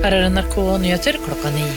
Her NRK Nyheter klokka 9.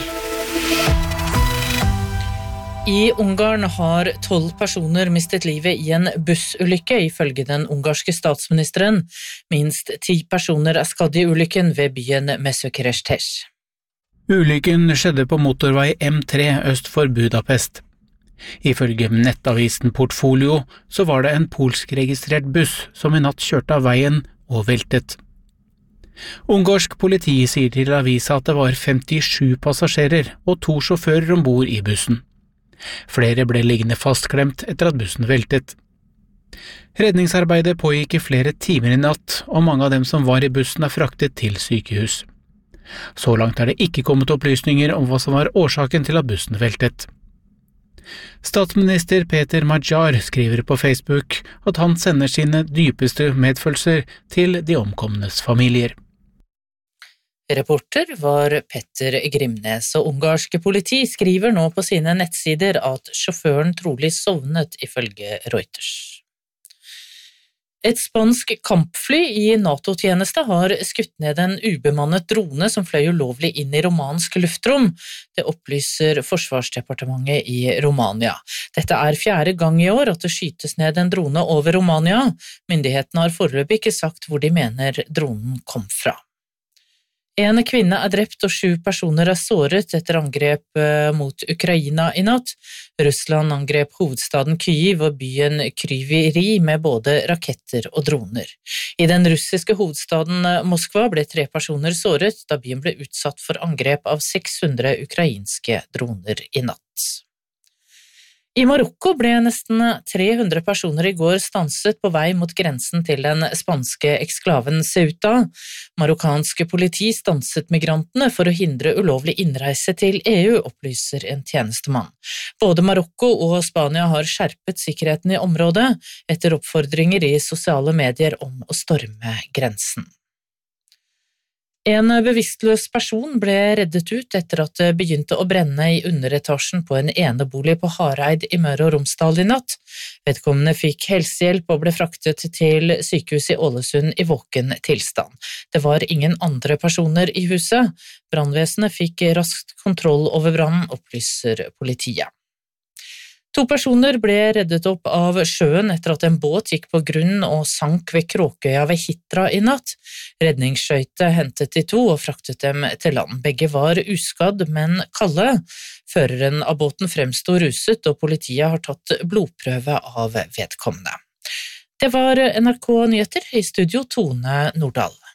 I Ungarn har 12 personer mistet livet I en bussulykke, ifølge den ungarske statsministeren. Minst 10 personer skadd I ulykken ved byen Mesökerestes. Ulykken skjedde på motorvei M3 øst for Budapest. Ifølge nettavisen Portfolio så var det en polskregistrert buss som I natt kjørte av veien og veltet. Ungarsk politi sier til avisa at det var 57 passasjerer og 2 sjåfører ombord I bussen. Flere ble liggende fastklemt etter at bussen veltet. Redningsarbeidet pågikk I flere timer I natt, og mange av dem som var I bussen fraktet til sykehus. Så langt det ikke kommet opplysninger om hva som var årsaken til at bussen veltet. Statsminister Peter Magyar skriver på Facebook at han sender sine dypeste medfølelser til de omkomnes familier. Reporter var Petter Grimnes, og ungarske politi skriver nå på sine nettsider at sjåføren trolig sovnet ifølge Reuters. Et spansk kampfly I NATO-tjeneste har skutt ned en ubemannet drone som fløy ulovlig inn I romansk luftrom. Det opplyser Forsvarsdepartementet I Romania. Dette 4. gang I år at det skytes ned en drone over Romania. Myndighetene har foreløpig ikke sagt hvor de mener dronen kom fra. En kvinne drept og 7 personer såret etter angrep mot Ukraina I natt. Russland angrep hovedstaden Kyiv og byen Kryvyi med både raketter og droner. I den russiske hovedstaden Moskva ble 3 personer såret da byen ble utsatt for angrep av 600 ukrainske droner I natt. I Marokko ble nesten 300 personer I går stanset på vei mot grensen til den spanske eksklaven Ceuta. Marokkanske politi stanset migrantene for å hindre ulovlig innreise til EU, opplyser en tjenestemann. Både Marokko og Spania har skjerpet sikkerheten I området etter oppfordringer I sosiale medier om å storme grensen. En bevisstløs person ble reddet ut etter at det begynte å brenne I underetasjen på en enebolig på Hareid I Møre og Romsdal I natt. Vedkommende fikk helsehjelp og ble fraktet til sykehus I Ålesund I våken tilstand. Det var ingen andre personer I huset. Brannvesenet fikk raskt kontroll over brannen, opplyser politiet. 2 personer ble reddet opp av sjøen etter at en båt gikk på grunn og sank ved Kråkøya ved Hitra I natt. Redningsskøyte hentet de 2 og fraktet dem til land. Begge var uskadd, men kalde. Føreren av båten fremstod ruset, og politiet har tatt blodprøve av vedkommende. Det var NRK Nyheter, I studio Tone Nordahl.